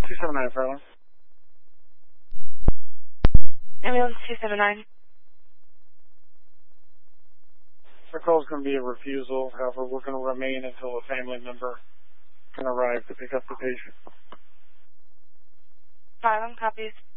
279, Fairlawn. Ambulance 279. Our call is going to be a refusal. However, we're going to remain until a family member can arrive to pick up the patient. 5, copies.